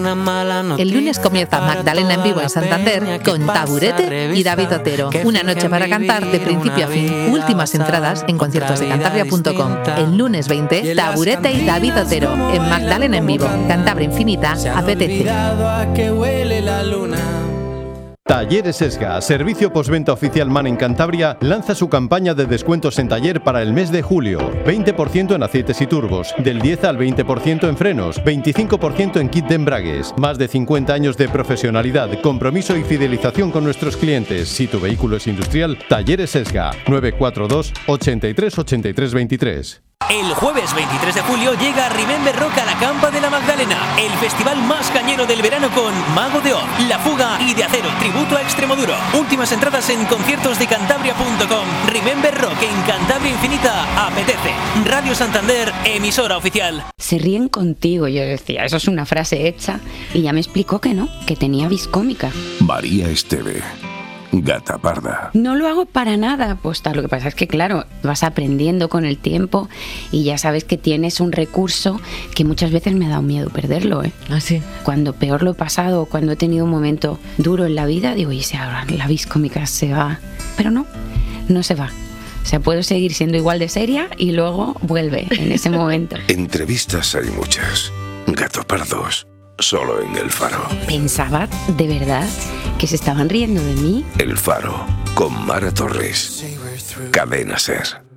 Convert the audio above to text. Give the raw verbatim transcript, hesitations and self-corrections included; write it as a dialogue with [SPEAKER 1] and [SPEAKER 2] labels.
[SPEAKER 1] El lunes comienza Magdalena en vivo en Santander con Taburete y David Otero. Una noche para cantar de principio a fin. Últimas entradas en conciertos de cantabria punto com. El lunes veinte, Taburete y David Otero en Magdalena en vivo. Cantabria Infinita apetece.
[SPEAKER 2] Talleres Esga, servicio postventa oficial MAN en Cantabria, lanza su campaña de descuentos en taller para el mes de julio. veinte por ciento en aceites y turbos, del diez al veinte por ciento en frenos, veinticinco por ciento en kit de embragues. Más de cincuenta años de profesionalidad, compromiso y fidelización con nuestros clientes. Si tu vehículo es industrial, Talleres Esga, nueve cuatro dos, ochenta y tres, ochenta y tres, veintitrés.
[SPEAKER 3] El jueves veintitrés de julio llega Remember Rock a la Campa de la Magdalena, el festival más cañero del verano con Mago de Oz, La Fuga y De Acero, tributo a Extremoduro. Últimas entradas en conciertos de cantabria punto com. Remember Rock en Cantabria Infinita apetece. Radio Santander, emisora oficial.
[SPEAKER 4] Se ríen contigo, yo decía, eso es una frase hecha, y ya me explicó que no, que tenía vis cómica.
[SPEAKER 5] María Esteve. Gata parda.
[SPEAKER 4] No lo hago para nada, pues tal. Lo que pasa es que, claro, vas aprendiendo con el tiempo y ya sabes que tienes un recurso que muchas veces me ha dado miedo perderlo, ¿eh?
[SPEAKER 1] ¿Ah, sí?
[SPEAKER 4] Cuando peor lo he pasado, cuando he tenido un momento duro en la vida, digo, y si ahora la vis cómica se va. Pero no, no se va. O sea, puedo seguir siendo igual de seria y luego vuelve en ese momento.
[SPEAKER 5] Entrevistas hay muchas. Gato pardos. Solo en El Faro.
[SPEAKER 4] Pensaba, de verdad, que se estaban riendo de mí.
[SPEAKER 5] El Faro, con Mara Torres. Cadena Ser.